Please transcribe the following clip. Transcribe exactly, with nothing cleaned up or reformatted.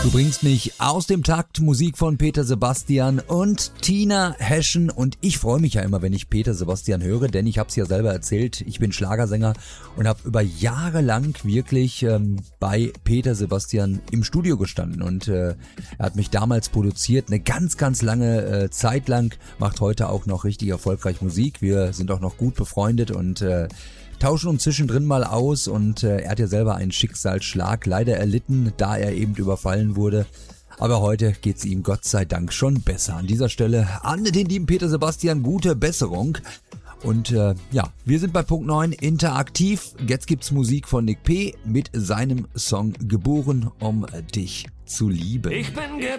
Du bringst mich aus dem Takt, Musik von Peter Sebastian und Tina Heschen, und ich freue mich ja immer, wenn ich Peter Sebastian höre, denn ich habe es ja selber erzählt, ich bin Schlagersänger und habe über Jahre lang wirklich ähm, bei Peter Sebastian im Studio gestanden, und äh, er hat mich damals produziert, eine ganz, ganz lange äh, Zeit lang, macht heute auch noch richtig erfolgreich Musik, wir sind auch noch gut befreundet und äh, tauschen uns zwischendrin mal aus, und äh, er hat ja selber einen Schicksalsschlag leider erlitten, da er eben überfallen wurde. Aber heute geht's ihm Gott sei Dank schon besser. An dieser Stelle an den lieben Peter Sebastian gute Besserung. Und äh, ja, wir sind bei Punkt neun interaktiv. Jetzt gibt's Musik von Nick P. mit seinem Song Geboren, um dich zu lieben. Ich bin